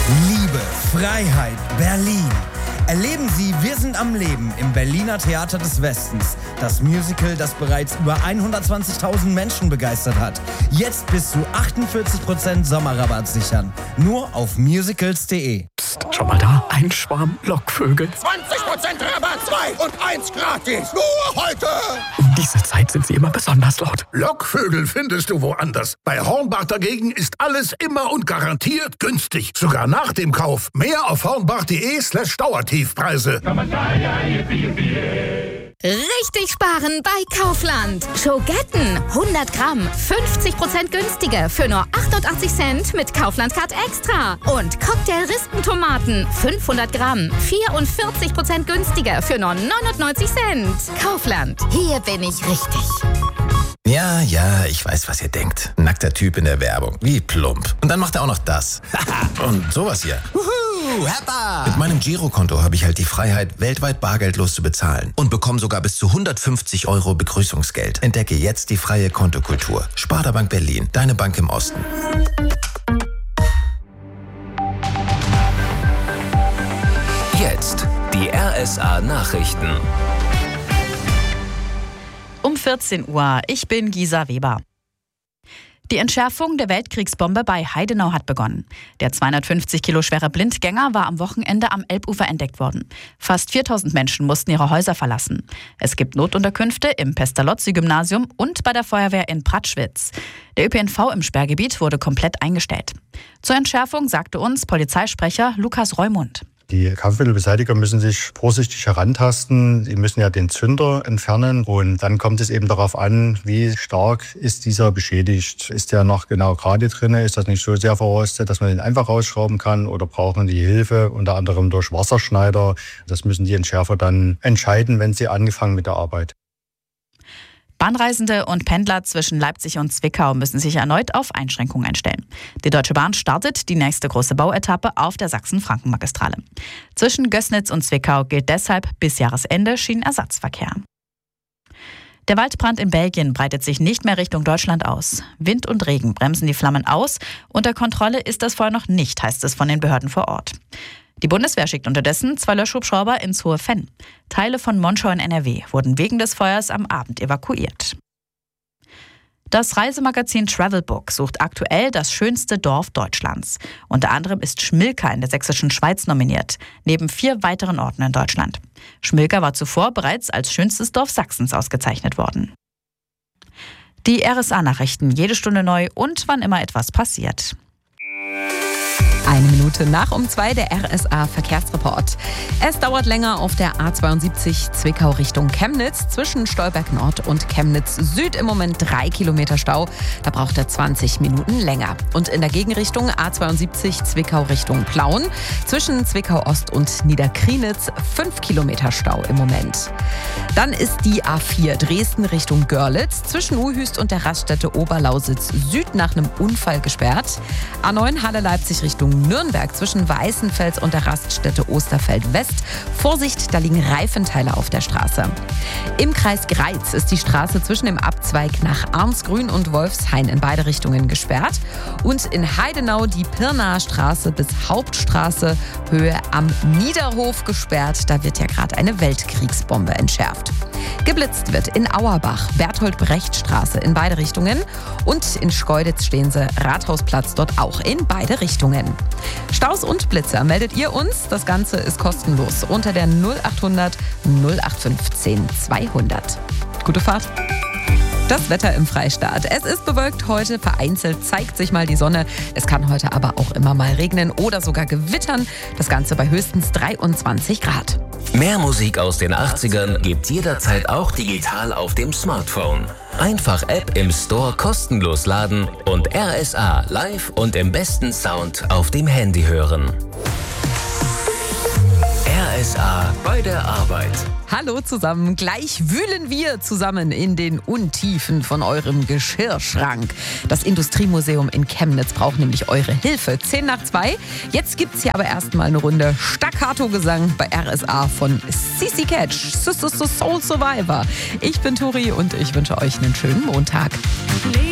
Liebe, Freiheit, Berlin. Erleben Sie Wir sind am Leben im Berliner Theater des Westens. Das Musical, das bereits über 120.000 Menschen begeistert hat. Jetzt bis zu 48% Sommerrabatt sichern. Nur auf musicals.de. Psst, schau mal da, ein Schwarm Lockvögel. 20% Rabatt, 2 und 1 gratis. Nur heute. Um diese Zeit sind sie immer besonders laut. Lockvögel findest du woanders. Bei Hornbach dagegen ist alles immer und garantiert günstig. Sogar nach dem Kauf. Mehr auf hornbach.de/Dauertiefpreise. Richtig sparen bei Kaufland. Schogetten 100 Gramm, 50% günstiger für nur 88 Cent mit Kaufland Card Extra. Und Cocktail-Rispentomaten 500 Gramm, 44% günstiger für nur 99 Cent. Kaufland, hier bin ich richtig. Ja, ich weiß, was ihr denkt. Nackter Typ in der Werbung. Wie plump. Und dann macht er auch noch das. Und sowas hier. Mit meinem Girokonto habe ich halt die Freiheit, weltweit bargeldlos zu bezahlen. Und bekomme sogar bis zu 150 € Begrüßungsgeld. Entdecke jetzt die freie Kontokultur. Sparda Bank Berlin, deine Bank im Osten. Jetzt die RSA-Nachrichten. Um 14 Uhr. Ich bin Gisa Weber. Die Entschärfung der Weltkriegsbombe bei Heidenau hat begonnen. Der 250 Kilo schwere Blindgänger war am Wochenende am Elbufer entdeckt worden. Fast 4000 Menschen mussten ihre Häuser verlassen. Es gibt Notunterkünfte im Pestalozzi-Gymnasium und bei der Feuerwehr in Pratschwitz. Der ÖPNV im Sperrgebiet wurde komplett eingestellt. Zur Entschärfung sagte uns Polizeisprecher Lukas Reumund. Die Kampfmittelbeseitiger müssen sich vorsichtig herantasten. Sie müssen ja den Zünder entfernen. Und dann kommt es eben darauf an, wie stark ist dieser beschädigt. Ist der noch genau gerade drin? Ist das nicht so sehr verrostet, dass man den einfach rausschrauben kann? Oder brauchen die Hilfe, unter anderem durch Wasserschneider? Das müssen die Entschärfer dann entscheiden, wenn sie angefangen mit der Arbeit. Bahnreisende und Pendler zwischen Leipzig und Zwickau müssen sich erneut auf Einschränkungen einstellen. Die Deutsche Bahn startet die nächste große Bauetappe auf der Sachsen-Franken-Magistrale. Zwischen Gößnitz und Zwickau gilt deshalb bis Jahresende Schienenersatzverkehr. Der Waldbrand in Belgien breitet sich nicht mehr Richtung Deutschland aus. Wind und Regen bremsen die Flammen aus. Unter Kontrolle ist das Feuer noch nicht, heißt es von den Behörden vor Ort. Die Bundeswehr schickt unterdessen 2 Löschhubschrauber ins Hohe Venn. Teile von Monschau in NRW wurden wegen des Feuers am Abend evakuiert. Das Reisemagazin Travelbook sucht aktuell das schönste Dorf Deutschlands. Unter anderem ist Schmilka in der sächsischen Schweiz nominiert, neben 4 weiteren Orten in Deutschland. Schmilka war zuvor bereits als schönstes Dorf Sachsens ausgezeichnet worden. Die RSA-Nachrichten jede Stunde neu und wann immer etwas passiert. 1 Minute nach um 2 der RSA-Verkehrsreport. Es dauert länger auf der A72 Zwickau Richtung Chemnitz. Zwischen Stolberg Nord und Chemnitz Süd im Moment 3 Kilometer Stau. Da braucht er 20 Minuten länger. Und in der Gegenrichtung A72 Zwickau Richtung Plauen. Zwischen Zwickau Ost und Niederkrienitz 5 Kilometer Stau im Moment. Dann ist die A4 Dresden Richtung Görlitz. Zwischen Uhüst und der Raststätte Oberlausitz Süd nach einem Unfall gesperrt. A9 Halle Leipzig Richtung Nürnberg zwischen Weißenfels und der Raststätte Osterfeld West. Vorsicht, da liegen Reifenteile auf der Straße. Im Kreis Greiz ist die Straße zwischen dem Abzweig nach Arnsgrün und Wolfshain in beide Richtungen gesperrt. Und in Heidenau die Pirnaer Straße bis Hauptstraße Höhe am Niederhof gesperrt. Da wird ja gerade eine Weltkriegsbombe entschärft. Geblitzt wird in Auerbach, Berthold-Brecht-Straße in beide Richtungen. Und in Schkeuditz stehen sie, Rathausplatz dort auch in beide Richtungen. Staus und Blitzer meldet ihr uns. Das Ganze ist kostenlos unter der 0800 0815 200. Gute Fahrt. Das Wetter im Freistaat. Es ist bewölkt heute, vereinzelt zeigt sich mal die Sonne. Es kann heute aber auch immer mal regnen oder sogar gewittern. Das Ganze bei höchstens 23 Grad. Mehr Musik aus den 80ern gibt's jederzeit auch digital auf dem Smartphone. Einfach App im Store kostenlos laden und RSA live und im besten Sound auf dem Handy hören. RSA bei der Arbeit. Hallo zusammen, gleich wühlen wir zusammen in den Untiefen von eurem Geschirrschrank. Das Industriemuseum in Chemnitz braucht nämlich eure Hilfe. 10 nach 2. Jetzt gibt's hier aber erstmal eine Runde Staccato-Gesang bei RSA von CC Catch, Soul Survivor. Ich bin Turi und ich wünsche euch einen schönen Montag.